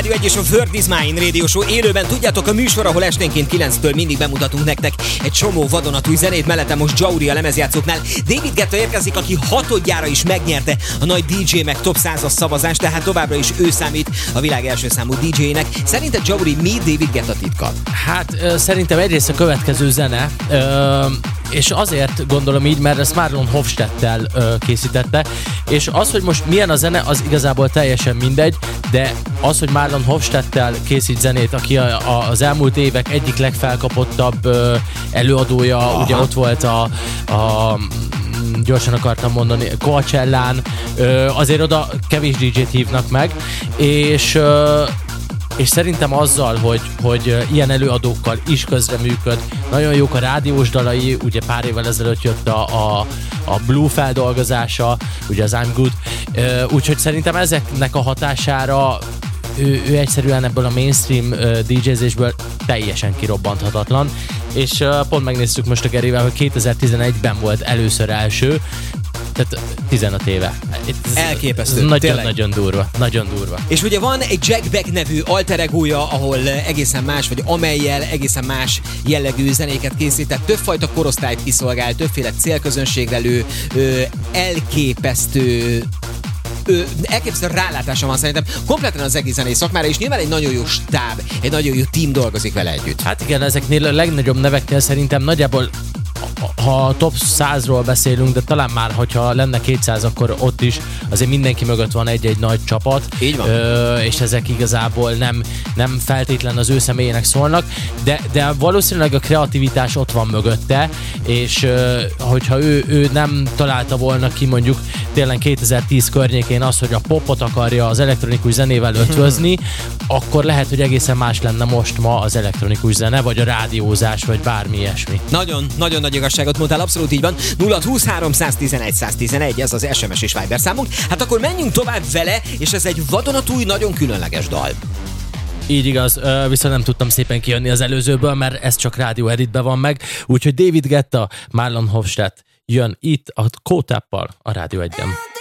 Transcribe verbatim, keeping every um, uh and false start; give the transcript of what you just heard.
Rádió egy és a World is Mine Radio Show élőben. Tudjátok, a műsor, ahol esténként kilenctől mindig bemutatunk nektek egy csomó vadonatúj zenét. Mellettem most Jauri a lemezjátszóknál. David Guetta érkezik, aki hatodjára is megnyerte a nagy dé dzsé meg top százas szavazást, tehát továbbra is ő számít a világ első számú dé dzséjének. Szerinted, Jauri, mi David Guetta titka? Hát ö, szerintem egyrészt a következő zene, ö, és azért gondolom így, mert ezt Marlon Hofstadttel ö, készítette, és az, hogy most milyen a zene, az igazából teljesen mindegy, de az, hogy Marlon Hofstadttel készít zenét, aki a, a, az elmúlt évek egyik legfelkapottabb ö, előadója, aha, ugye ott volt a, a gyorsan akartam mondani, Coachellán, ö, azért oda kevés dé dzsét hívnak meg, és ö, és szerintem azzal, hogy, hogy ilyen előadókkal is közreműköd, nagyon jók a rádiós dalai, ugye pár évvel ezelőtt jött a, a, a Blue feldolgozása, ugye az I'm Good, úgyhogy szerintem ezeknek a hatására ő, ő egyszerűen ebből a mainstream dé dzsézésből teljesen kirobbanthatatlan, és pont megnéztük most a Gerivel, hogy kétezer-tizenegyben volt először első, tehát tizenöt éve. Ez elképesztő. Nagyon-nagyon durva. Nagyon durva. És ugye van egy Jack Beck nevű alter egója, ahol egészen más, vagy amellyel egészen más jellegű zenéket készített. Többfajta korosztályt kiszolgál, többféle célközönségre lő, elképesztő Ö, elképesztő rálátása van szerintem kompletten az egész zenei szakmára, és nyilván egy nagyon jó stáb, egy nagyon jó team dolgozik vele együtt. Hát igen, ezeknél a legnagyobb neveknél szerintem nagyjából, ha a top százról beszélünk, de talán már, hogyha lenne kétszáz, akkor ott is azért mindenki mögött van egy-egy nagy csapat. Így van. Ö, és ezek igazából nem, nem feltétlen az ő személyének szólnak, de, de valószínűleg a kreativitás ott van mögötte, és ö, hogyha ő, ő nem találta volna ki mondjuk tényleg kétezer-tíz környékén az, hogy a popot akarja az elektronikus zenével ötvözni, akkor lehet, hogy egészen más lenne most ma az elektronikus zene, vagy a rádiózás, vagy bármi ilyesmi. Nagyon, nagyon nagy igazságot mondtál, abszolút így van. nulla húsz háromszáztizenegy száztizenegy, ez az es em es és Viber számunk. Hát akkor menjünk tovább vele, és ez egy vadonatúj, nagyon különleges dal. Így igaz, viszont nem tudtam szépen kijönni az előzőből, mert ez csak rádió editben van meg, úgyhogy David Guetta, Marlon Hofstadt jön itt a Kótáppal a Rádió egyen.